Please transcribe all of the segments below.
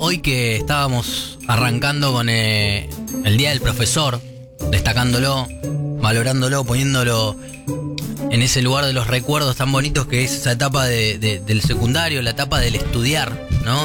hoy que estábamos arrancando con el Día del Profesor, destacándolo, valorándolo, poniéndolo en ese lugar de los recuerdos tan bonitos que es esa etapa del secundario, la etapa del estudiar, ¿no?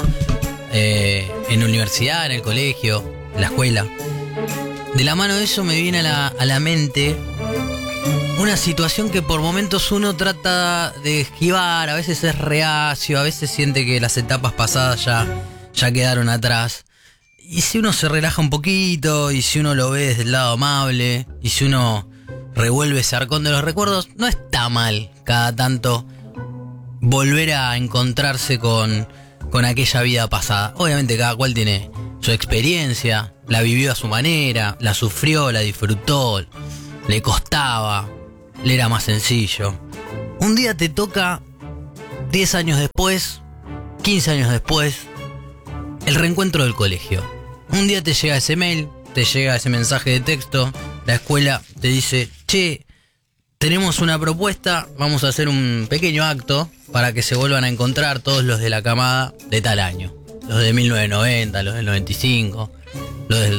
En la universidad, en el colegio, en la escuela. De la mano de eso me viene a la mente una situación que por momentos uno trata de esquivar, a veces es reacio, a veces siente que las etapas pasadas ya quedaron atrás. Y si uno se relaja un poquito, y si uno lo ve desde el lado amable, y si uno revuelve ese arcón de los recuerdos, no está mal cada tanto volver a encontrarse con aquella vida pasada. Obviamente cada cual tiene su experiencia, la vivió a su manera, la sufrió, la disfrutó, le costaba, le era más sencillo. Un día te toca 10 años después, 15 años después, el reencuentro del colegio. Un día te llega ese mail, te llega ese mensaje de texto, la escuela te dice: che, tenemos una propuesta, vamos a hacer un pequeño acto para que se vuelvan a encontrar todos los de la camada de tal año. Los de 1990, los del 95, los del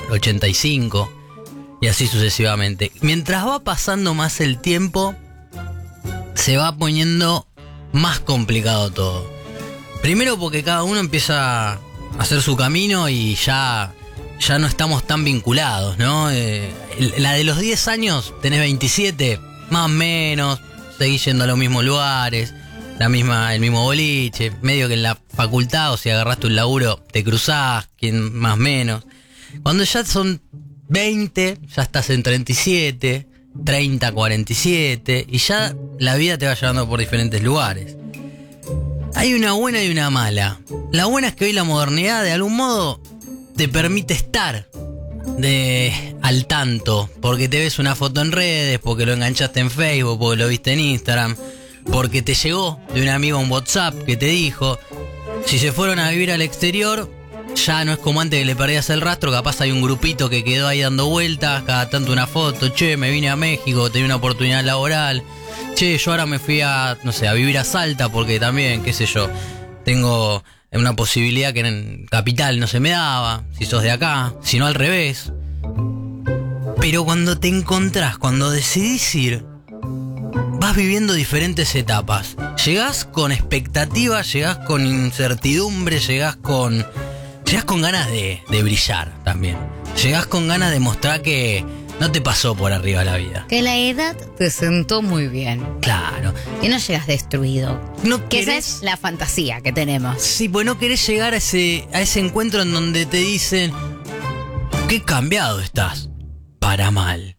85, y así sucesivamente. Mientras va pasando más el tiempo, se va poniendo más complicado todo. Primero porque cada uno empieza a hacer su camino y ya no estamos tan vinculados, ¿no? La de los 10 años, tenés 27, más o menos, seguís yendo a los mismos lugares, el mismo boliche, medio que en la facultad, o si agarraste un laburo, te cruzás, quien más o menos. Cuando ya son 20, ya estás en 37, 30, 47, y ya la vida te va llevando por diferentes lugares. Hay una buena y una mala. La buena es que hoy la modernidad, de algún modo, te permite estar al tanto, porque te ves una foto en redes, porque lo enganchaste en Facebook, porque lo viste en Instagram, porque te llegó de un amigo un WhatsApp que te dijo. Si se fueron a vivir al exterior, ya no es como antes que le perdías el rastro. Capaz hay un grupito que quedó ahí dando vueltas, cada tanto una foto: che, me vine a México, tenía una oportunidad laboral. Che, yo ahora me fui a vivir a Salta porque también, qué sé yo, tengo una posibilidad que en Capital no se me daba, si sos de acá, si no al revés. Pero cuando te encontrás, cuando decidís ir, vas viviendo diferentes etapas. Llegás con expectativas, llegás con incertidumbre, llegás con ganas de brillar también. Llegás con ganas de mostrar que no te pasó por arriba la vida. Que la edad te sentó muy bien. Claro. Que no llegas destruido. No que querés... esa es la fantasía que tenemos. Sí, pues no querés llegar a ese encuentro en donde te dicen: qué cambiado estás. Para mal.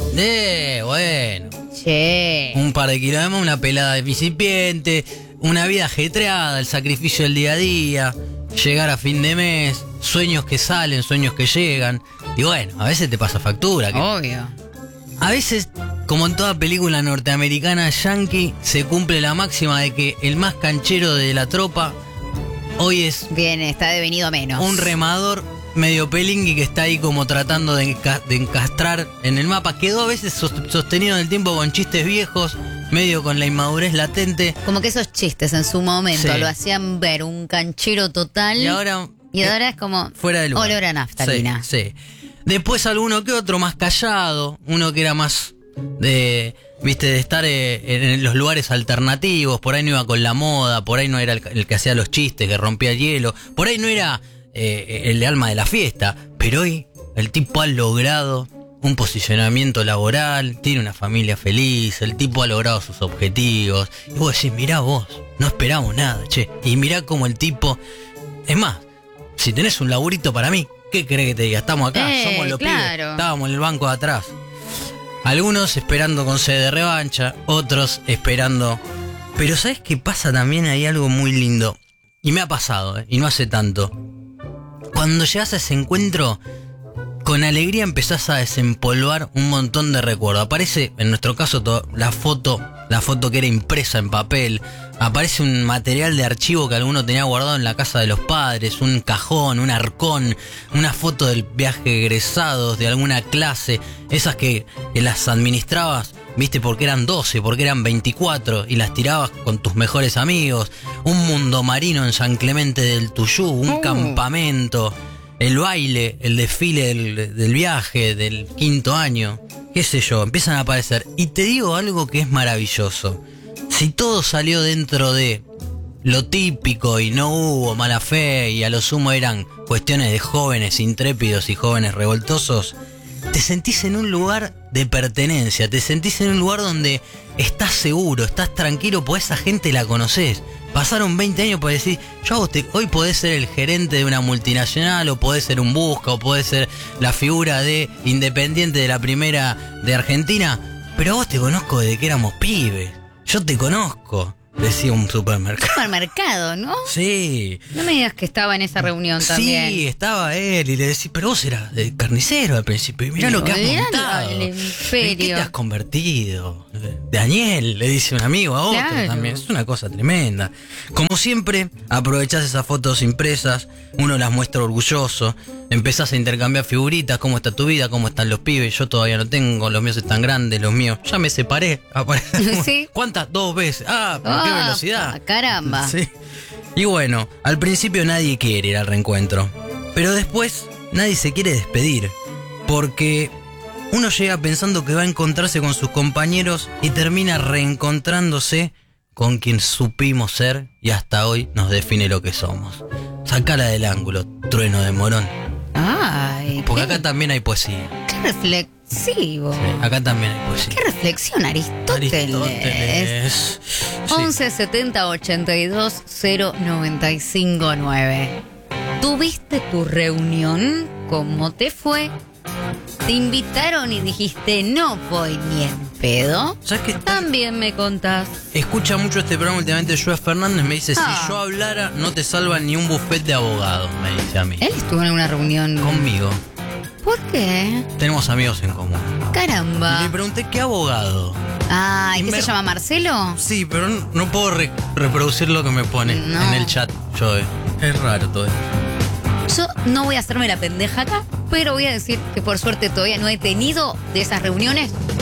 Bueno. Che. Un par de kilómetros, una pelada de incipiente, una vida ajetreada, el sacrificio del día a día, llegar a fin de mes, sueños que salen, sueños que llegan. Y bueno, a veces te pasa factura. Obvio. A veces, como en toda película norteamericana yankee, se cumple la máxima de que el más canchero de la tropa hoy es... Bien, está devenido a menos. Un remador medio pelingui que está ahí como tratando de encastrar en el mapa. Quedó a veces sostenido en el tiempo con chistes viejos, medio con la inmadurez latente. Como que esos chistes en su momento lo hacían ver un canchero total. Y ahora es como fuera de lugar. Olor a naftalina. Sí. Después alguno que otro más callado, uno que era más de estar en los lugares alternativos, por ahí no iba con la moda, por ahí no era el que hacía los chistes, que rompía el hielo, por ahí no era el alma de la fiesta, pero hoy el tipo ha logrado un posicionamiento laboral, tiene una familia feliz, el tipo ha logrado sus objetivos, y vos decís: mirá vos, no esperamos nada, che, y mirá como el tipo, es más, si tenés un laburito para mí, ¿qué querés que te diga? Estamos acá, somos los pibes, estábamos en el banco de atrás. Algunos esperando con sed de revancha, otros esperando. Pero ¿sabes qué pasa también? Hay algo muy lindo, y me ha pasado, y no hace tanto. Cuando llegas a ese encuentro, con alegría empezás a desempolvar un montón de recuerdos. Aparece, en nuestro caso, la foto que era impresa en papel. Aparece un material de archivo que alguno tenía guardado en la casa de los padres, un cajón, un arcón, una foto del viaje de egresados de alguna clase, esas que las administrabas viste, porque eran 12, porque eran 24 y las tirabas con tus mejores amigos, un mundo marino en San Clemente del Tuyú, un campamento, el baile, el desfile del viaje del 5º año, qué sé yo, empiezan a aparecer. Y te digo algo que es maravilloso, si todo salió dentro de lo típico y no hubo mala fe y a lo sumo eran cuestiones de jóvenes intrépidos y jóvenes revoltosos, te sentís en un lugar de pertenencia, te sentís en un lugar donde estás seguro, estás tranquilo, porque esa gente la conocés. Pasaron 20 años para decir, hoy podés ser el gerente de una multinacional, o podés ser un Busca, o podés ser la figura de Independiente de la primera de Argentina, pero a vos te conozco desde que éramos pibes. Yo te conozco. Decía un supermercado. Supermercado, ¿no? Sí. No me digas que estaba en esa reunión también. Sí, estaba él y le decía, pero vos eras de carnicero al principio. Y mirá lo que has montado. ¿En qué te has convertido? Daniel, le dice un amigo a otro también. Es una cosa tremenda. Como siempre, aprovechás esas fotos impresas, uno las muestra orgulloso, empezás a intercambiar figuritas, cómo está tu vida, cómo están los pibes. Yo todavía no tengo, los míos están grandes, los míos. Ya me separé. ¿Sí? ¿Cuántas? 2 veces. ¿Por qué velocidad? Caramba. Sí. Y bueno, al principio nadie quiere ir al reencuentro, pero después nadie se quiere despedir, porque uno llega pensando que va a encontrarse con sus compañeros y termina reencontrándose con quien supimos ser y hasta hoy nos define lo que somos. Sacala del ángulo, trueno de Morón. Ay, porque acá también hay poesía. Qué reflexivo. Sí, acá también hay poesía. Qué reflexión, Aristóteles. Sí. 11 70 82 095 9. ¿Tuviste tu reunión? ¿Cómo te fue? ¿Te invitaron y dijiste no voy ni en pedo? ¿Sabes qué? También me contás. Escucha mucho este programa últimamente. Joe Fernández me dice, si yo hablara no te salva ni un buffet de abogados, me dice a mí. ¿Él estuvo en alguna reunión? Conmigo. ¿Por qué? Tenemos amigos en común. Caramba. Y le pregunté, ¿qué abogado? ¿Y qué se llama Marcelo? Sí, pero no puedo reproducir lo que me pone en el chat, Joe. Es raro todo esto. Yo no voy a hacerme la pendeja acá, pero voy a decir que por suerte todavía no he tenido de esas reuniones